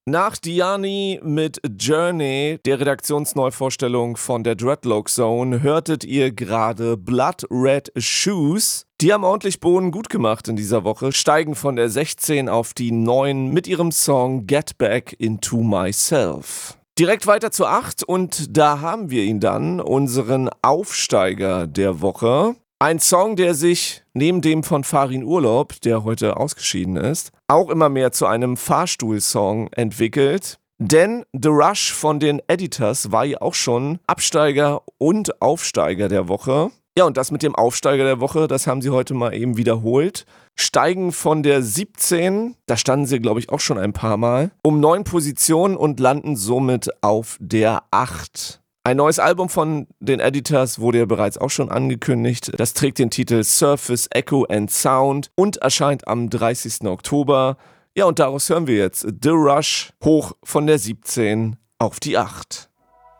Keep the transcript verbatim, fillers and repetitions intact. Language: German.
Nach Diani mit Journey, der Redaktionsneuvorstellung von der Dreadlock Zone, hörtet ihr gerade Blood Red Shoes. Die haben ordentlich Boden gut gemacht in dieser Woche, steigen von der sechzehn auf die neun mit ihrem Song Get Back Into Myself. Direkt weiter zur acht und da haben wir ihn dann, unseren Aufsteiger der Woche. Ein Song, der sich neben dem von Farin Urlaub, der heute ausgeschieden ist, auch immer mehr zu einem Fahrstuhlsong entwickelt. Denn The Rush von den Editors war ja auch schon Absteiger und Aufsteiger der Woche. Ja, und das mit dem Aufsteiger der Woche, das haben sie heute mal eben wiederholt. Steigen von der siebzehn, da standen sie, glaube ich, auch schon ein paar Mal, um neun Positionen und landen somit auf der acht. Ein neues Album von den Editors wurde ja bereits auch schon angekündigt. Das trägt den Titel Surface Echo and Sound und erscheint am dreißigsten Oktober. Ja, und daraus hören wir jetzt The Rush hoch von der siebzehn auf die acht.